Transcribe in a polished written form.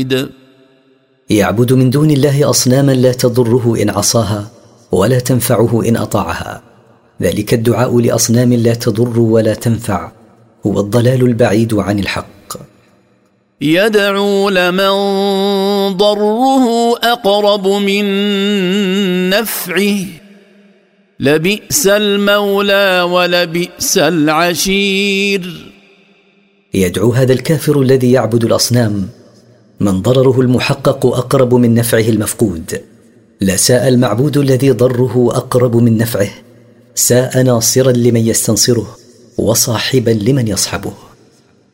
يعبد من دون الله أصناما لا تضره إن عصاها ولا تنفعه إن أطاعها. ذلك الدعاء لأصنام لا تضر ولا تنفع هو الضلال البعيد عن الحق. يدعو لمن ضره أقرب من نفعه لبئس المولى ولبئس العشير. يدعو هذا الكافر الذي يعبد الأصنام من ضرره المحقق أقرب من نفعه المفقود. لا ساء المعبود الذي ضره أقرب من نفعه، ساء ناصرا لمن يستنصره وصاحبا لمن يصحبه.